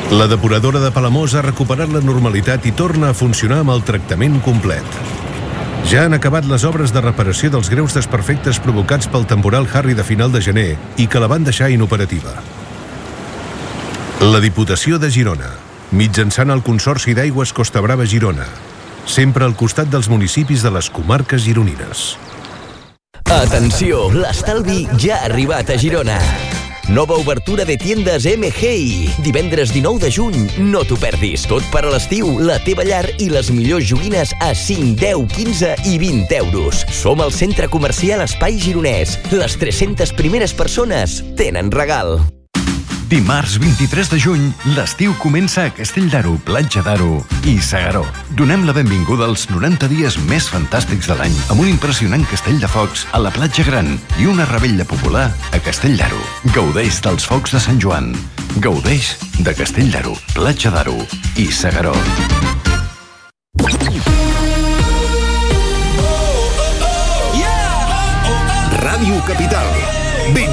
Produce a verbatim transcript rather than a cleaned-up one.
La depuradora de Palamós ha recuperat la normalitat i torna a funcionar amb el tractament complet. Ja han acabat les obres de reparació dels greus desperfectes provocats pel temporal Harry de final de gener i que la van deixar inoperativa. La Diputació de Girona, mitjançant el Consorci d'Aigües Costa Brava Girona, sempre al costat dels municipis de les comarques gironines. Atenció, l'estalvi ja ha arribat a Girona. Nova obertura de tiendes M G I. Divendres dinou de juny, no t'ho perdis. Tot per a l'estiu, la teva llar i les millors joguines a cinc, deu, quinze i vint euros. Som al centre comercial Espai Gironès. Les tres-centes primeres persones tenen regal. Dimarts vint-i-tres de juny, l'estiu comença a Castell d'Aro, Platja d'Aro i S'Agaró. Donem la benvinguda als noranta dies més fantàstics de l'any amb un impressionant castell de focs a la Platja Gran i una revetlla popular a Castell d'Aro. Gaudeix dels focs de Sant Joan. Gaudeix de Castell d'Aro, Platja d'Aro i S'Agaró. Ràdio Capital.